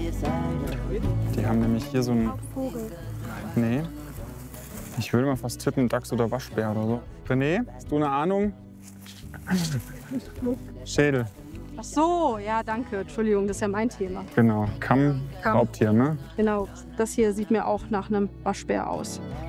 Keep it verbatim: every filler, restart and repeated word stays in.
Die haben nämlich hier so einen... Vogel. Nee. Ich würde mal fast tippen, Dachs oder Waschbär oder so. René, hast du eine Ahnung? Schädel. Ach so, ja, danke. Entschuldigung, das ist ja mein Thema. Genau. Kamm, Kamm. Raubtier, ne? Genau, das hier sieht mir auch nach einem Waschbär aus.